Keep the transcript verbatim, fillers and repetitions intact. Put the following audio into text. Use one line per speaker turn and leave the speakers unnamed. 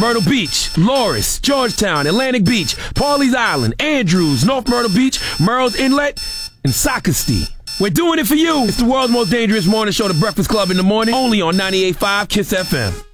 Myrtle Beach, Loris, Georgetown, Atlantic Beach, Pawleys Island, Andrews, North Myrtle Beach, Merle's Inlet, and Socastee. We're doing it for you. It's the world's most dangerous morning show, The Breakfast Club in the morning, only on ninety-eight point five KISS F M.